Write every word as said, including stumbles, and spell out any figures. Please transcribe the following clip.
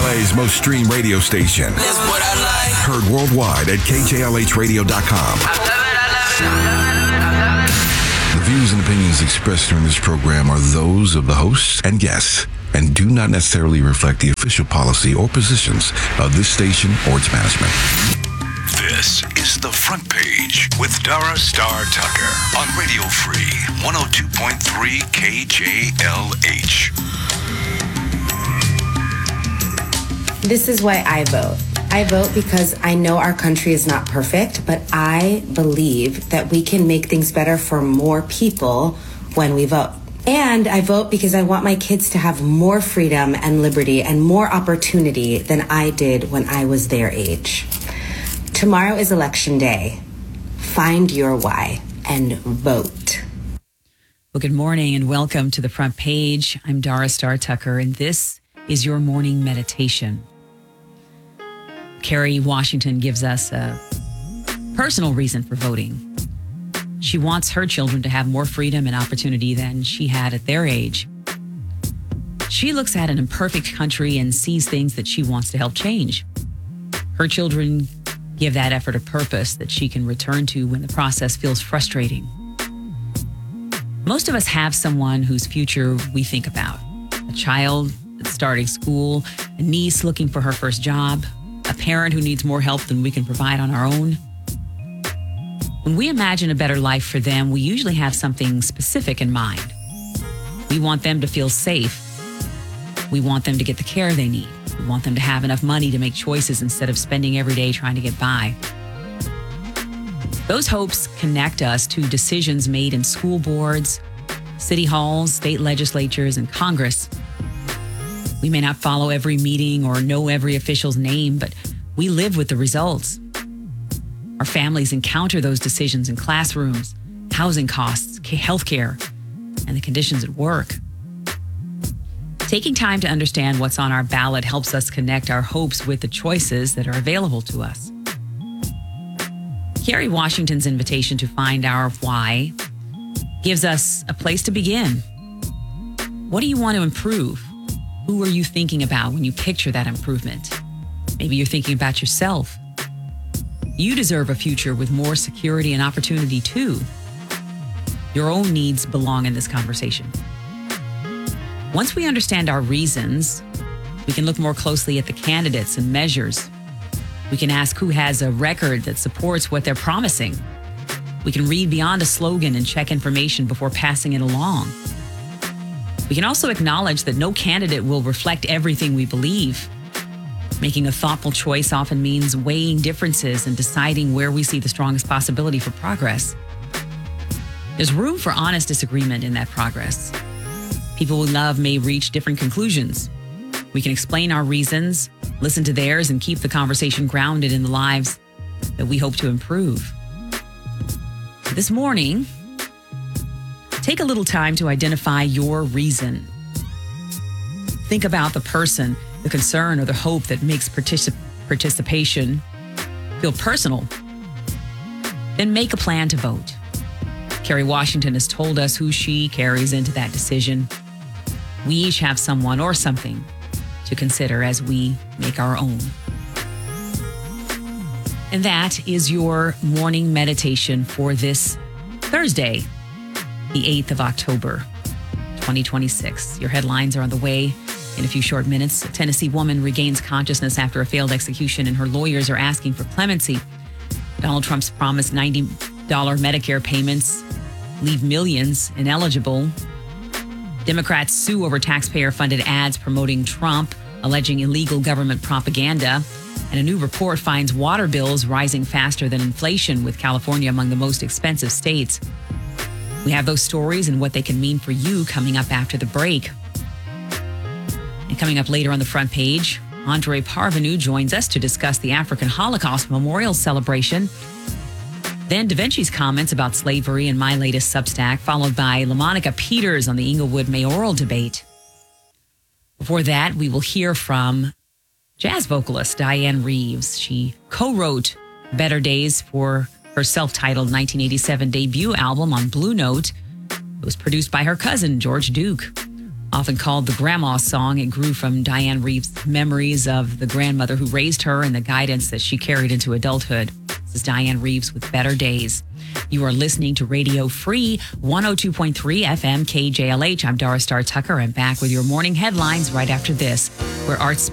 L A's most streamed radio station. That's what I like. Heard worldwide at K J L H radio dot com. I love it, I love it, I love it, I love it. The views and opinions expressed during this program are those of the hosts and guests and do not necessarily reflect the official policy or positions of this station or its management. This is The Front Page with Dara Star Tucker on Radio Free one oh two point three K J L H. This is why I vote. I vote because I know our country is not perfect, but I believe that we can make things better for more people when we vote. And I vote because I want my kids to have more freedom and liberty and more opportunity than I did when I was their age. Tomorrow is election day. Find your why and vote. Well, good morning and welcome to The Front Page. I'm Dara Star Tucker, and this is your morning meditation. Kerry Washington gives us a personal reason for voting. She wants her children to have more freedom and opportunity than she had at their age. She looks at an imperfect country and sees things that she wants to help change. Her children give that effort a purpose that she can return to when the process feels frustrating. Most of us have someone whose future we think about. A child that's starting school, a niece looking for her first job, a parent who needs more help than we can provide on our own. When we imagine a better life for them, we usually have something specific in mind. We want them to feel safe. We want them to get the care they need. We want them to have enough money to make choices instead of spending every day trying to get by. Those hopes connect us to decisions made in school boards, city halls, state legislatures, and Congress. We may not follow every meeting or know every official's name, but we live with the results. Our families encounter those decisions in classrooms, housing costs, healthcare, and the conditions at work. Taking time to understand what's on our ballot helps us connect our hopes with the choices that are available to us. Kerry Washington's invitation to find our why gives us a place to begin. What do you want to improve? Who are you thinking about when you picture that improvement? Maybe you're thinking about yourself. You deserve a future with more security and opportunity too. Your own needs belong in this conversation. Once we understand our reasons, we can look more closely at the candidates and measures. We can ask who has a record that supports what they're promising. We can read beyond a slogan and check information before passing it along. We can also acknowledge that no candidate will reflect everything we believe. Making a thoughtful choice often means weighing differences and deciding where we see the strongest possibility for progress. There's room for honest disagreement in that progress. People we love may reach different conclusions. We can explain our reasons, listen to theirs, and keep the conversation grounded in the lives that we hope to improve. This morning, take a little time to identify your reason. Think about the person, the concern, or the hope that makes particip- participation feel personal. Then make a plan to vote. Kerry Washington has told us who she carries into that decision. We each have someone or something to consider as we make our own. And that is your morning meditation for this Thursday, the eighth of October, twenty twenty-six. Your headlines are on the way in a few short minutes. A Tennessee woman regains consciousness after a failed execution, and her lawyers are asking for clemency. Donald Trump's promised ninety dollars Medicare payments leave millions ineligible. Democrats sue over taxpayer-funded ads promoting Trump, alleging illegal government propaganda. And a new report finds water bills rising faster than inflation, with California among the most expensive states. We have those stories and what they can mean for you coming up after the break. And coming up later on the front page, Andre Parvenu joins us to discuss the African Holocaust Memorial celebration. Then Da Vinci's comments about slavery in my latest Substack, followed by LaMonica Peters on the Inglewood mayoral debate. Before that, we will hear from jazz vocalist Diane Reeves. She co-wrote Better Days for her self-titled nineteen eighty-seven debut album on Blue Note. It was produced by her cousin, George Duke. Often called the grandma song, it grew from Diane Reeves' memories of the grandmother who raised her and the guidance that she carried into adulthood. This is Diane Reeves with Better Days. You are listening to Radio Free one oh two point three F M K J L H. I'm Dara Star Tucker. I'm back with your morning headlines right after this, where arts